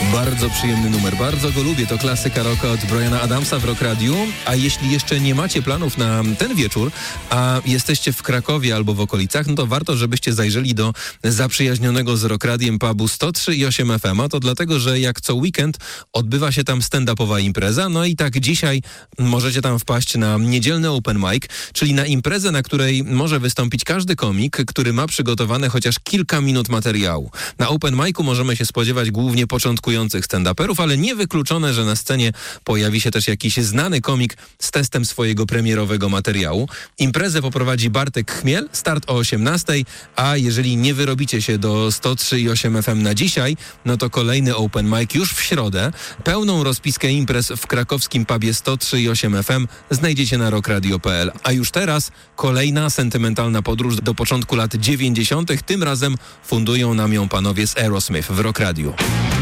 Bardzo przyjemny numer, bardzo go lubię. To klasyka rocka od Briana Adamsa w Rock Radiu. A jeśli jeszcze nie macie planów na ten wieczór, a jesteście w Krakowie albo w okolicach, no to warto, żebyście zajrzeli do zaprzyjaźnionego z Rock Radiem pubu 103,8 FM. A to dlatego, że jak co weekend odbywa się tam stand-upowa impreza. No i tak dzisiaj możecie tam wpaść na niedzielny open mic, czyli na imprezę, na której może wystąpić każdy komik, który ma przygotowane chociaż kilka minut materiału. Na open micu możemy się spodziewać głównie początkujących stand-uperów, ale niewykluczone, że na scenie pojawi się też jakiś znany komik z testem swojego premierowego materiału. Imprezę poprowadzi Bartek Chmiel, start o 18:00, a jeżeli nie wyrobicie się do 103,8 FM na dzisiaj, no to kolejny open mic już w środę. Pełną rozpiskę imprez w krakowskim pubie 103,8 FM znajdziecie na rockradio.pl. A już teraz kolejna sentymentalna podróż do początku lat 90. Tym razem fundują nam ją panowie z Aerosmith w Rock Radiu.